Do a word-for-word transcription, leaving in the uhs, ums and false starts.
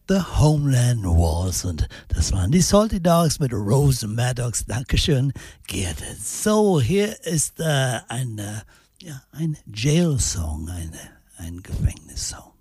The Homeland Wars. Und das waren die Salty Dogs mit Rose Maddox. Dankeschön, Gerd. So, hier ist äh, ein, äh, ja, ein Jail-Song, ein, ein Gefängnissong.